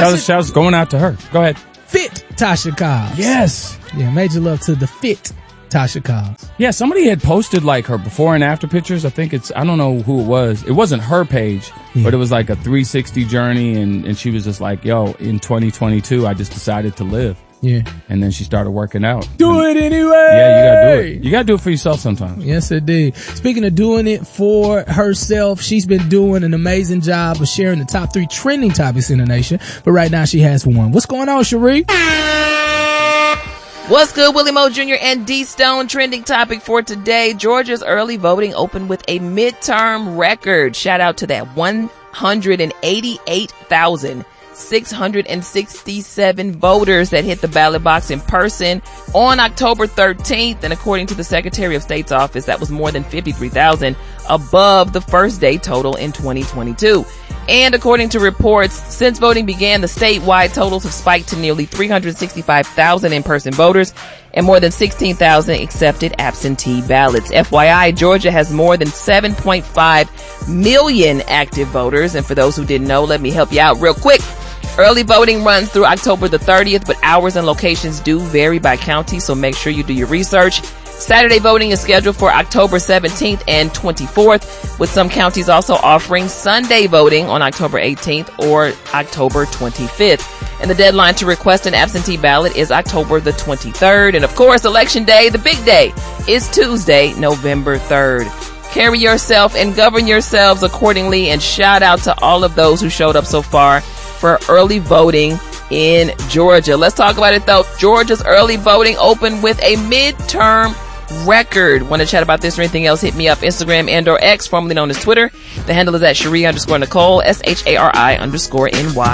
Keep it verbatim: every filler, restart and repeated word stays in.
Shout, shouts going out to her. Go ahead. Fit Tasha Cobbs. Yes. Yeah, major love to the fit Tasha Cobbs. Yeah, somebody had posted like her before and after pictures. I think it's, I don't know who it was. It wasn't her page, yeah. but it was like a three sixty journey. And, and she was just like, yo, in twenty twenty-two, I just decided to live. Yeah. And then she started working out. Do and, it anyway. Yeah, you gotta do it. You gotta do it for yourself sometimes. Yes, indeed. Speaking of doing it for herself, she's been doing an amazing job of sharing the top three trending topics in the nation. But right now she has one. What's going on, Cherie? What's good, Willie Mo Junior and D Stone? Trending topic for today. Georgia's early voting opened with a midterm record. Shout out to that one hundred eighty-eight thousand six hundred sixty-seven voters that hit the ballot box in person on October thirteenth. And according to the Secretary of State's office, that was more than fifty-three thousand above the first day total in twenty twenty-two. And according to reports, since voting began, the statewide totals have spiked to nearly three hundred sixty-five thousand in-person voters and more than sixteen thousand accepted absentee ballots. F Y I, Georgia has more than seven point five million active voters. And for those who didn't know, let me help you out real quick. Early voting runs through October the thirtieth, but hours and locations do vary by county, so make sure you do your research. Saturday voting is scheduled for October seventeenth and twenty-fourth, with some counties also offering Sunday voting on October eighteenth or October twenty-fifth. And the deadline to request an absentee ballot is October the twenty-third. And of course, Election Day, the big day, is Tuesday, November third. Carry yourself and govern yourselves accordingly, and shout out to all of those who showed up so far for early voting in Georgia. Let's talk about it though. Georgia's early voting opened with a midterm record. Want to chat about this or anything else? Hit me up Instagram and or X, formerly known as Twitter. The handle is at Cherie underscore Nicole, S H A R I underscore N Y.